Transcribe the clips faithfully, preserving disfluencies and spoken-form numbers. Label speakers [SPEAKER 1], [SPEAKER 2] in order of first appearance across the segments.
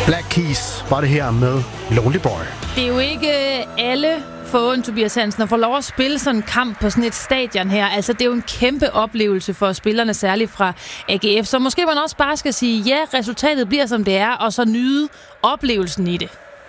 [SPEAKER 1] Black Keys var det her med Lonely Boy.
[SPEAKER 2] Det er jo ikke alle foruden Tobias Hansen at få lov at spille sådan en kamp på sådan et stadion her. Altså, det er jo en kæmpe oplevelse for spillerne, særligt fra A G F. Så måske man også bare skal sige, ja, resultatet bliver som det er, og så nyde oplevelsen i det.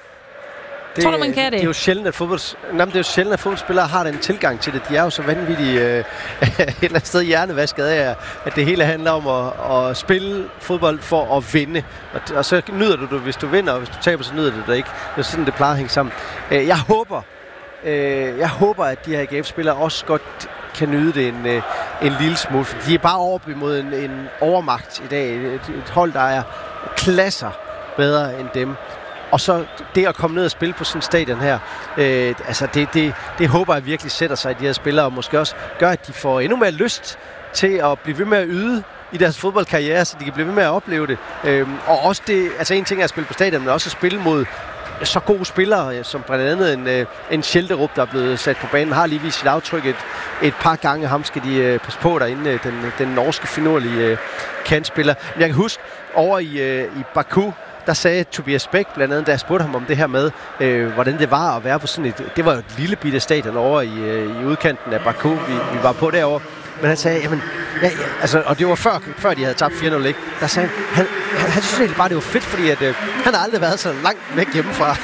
[SPEAKER 3] Det,
[SPEAKER 2] Tror du, man kan det?
[SPEAKER 3] Det er jo sjældent, at, fodbold, jamen, det er jo sjældent, at fodboldspillere har den tilgang til det. De er jo så vanvittigt øh, et eller andet sted hjernevasket af, at det hele handler om at, at spille fodbold for at vinde. Og, og så nyder du det, hvis du vinder, og hvis du taber, så nyder du det ikke. Det er sådan, det plejer at hænge sammen. Øh, jeg håber, øh, jeg håber, at de her A G F-spillere også godt kan nyde det en, øh, en lille smule. For de er bare over imod en, en overmagt i dag. Et, et hold, der er klasser bedre end dem. Og så det at komme ned og spille på sådan en stadion her, øh, altså det, det, det håber jeg virkelig sætter sig i de her spillere, og måske også gør, at de får endnu mere lyst til at blive ved med at yde i deres fodboldkarriere, så de kan blive ved med at opleve det. Øh, og også det, altså en ting er at spille på stadion, men også at spille mod så gode spillere, som blandt andet en, en Schjelderup, der er blevet sat på banen, har lige vist sit aftryk et, et par gange. Ham skal de uh, passe på derinde, den, den norske finurlige uh, kantspiller. Men jeg kan huske, over i, uh, i Baku, der sagde Tobias Bæk blandt andet, da jeg spurgte ham om det her med, øh, hvordan det var at være på sådan et... Det var jo et lille bitte stadion over i, øh, i udkanten af Baku, vi, vi var på derovre. Men han sagde, jamen... Ja, ja, altså, og det var før, før de havde tabt fire nul, ikke? Der sagde han, han, han, han synes egentlig bare, det var fedt, fordi at, øh, han har aldrig været så langt væk hjemmefra.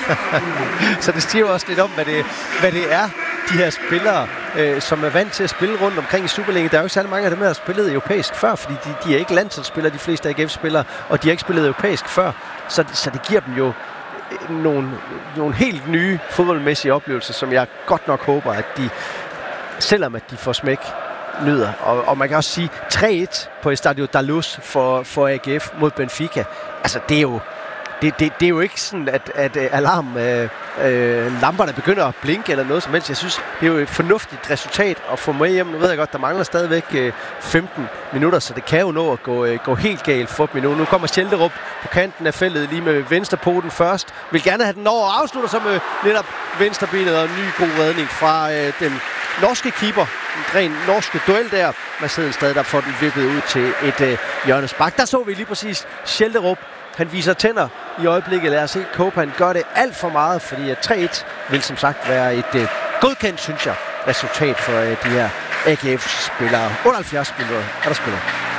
[SPEAKER 3] Så det stiger også lidt om, hvad det, hvad det er, de her spillere, øh, som er vant til at spille rundt omkring i Superligaen. Der er jo ikke særlig mange af dem, der har spillet europæisk før, fordi de, de er ikke landsholdsspillere, de fleste A G F-spillere, og de har ikke spillet europæisk før. Så, så det giver dem jo nogle, nogle helt nye fodboldmæssige oplevelser, som jeg godt nok håber, at de, selvom at de får smæk, nyder. Og, og man kan også sige tre et på Estadio da Luz for, for A G F mod Benfica. Altså, det er jo, det, det, det er jo ikke sådan, at, at alarm øh, øh, lamperne begynder at blinke eller noget som helst. Jeg synes, det er jo et fornuftigt resultat at få med hjem. Nu ved jeg godt, der mangler stadigvæk øh, femten minutter, så det kan jo nå at gå, øh, gå helt galt for dem endnu. Nu kommer Schjelderup på kanten af feltet lige med venstrepoten først. Vil gerne have den over og afslutter så med netop venstrebenet og en ny god redning fra øh, den norske keeper. En ren norske duel der. Man sidder et sted, der får den virkelig ud til et øh, hjørnespark. Der så vi lige præcis Schjelderup. Han viser tænder i øjeblikket. Lad os se, Kopan gør det alt for meget, fordi at tre et vil som sagt være et øh, godkendt, synes jeg, resultat for øh, de her A G F-spillere. otteoghalvfjerds minutter er der spiller.